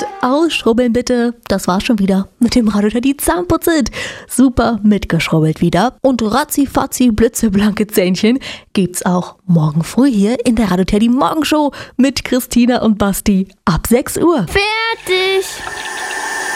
ausschrubbeln bitte. Das war's schon wieder mit dem Radio Teddy Zahnputzit. Super mitgeschrubbelt wieder. Und ratzi-fatzi blitzeblanke Zähnchen gibt's auch morgen früh hier in der Radio Teddy Morgenshow mit Christina und Basti ab 6 Uhr. Fertig!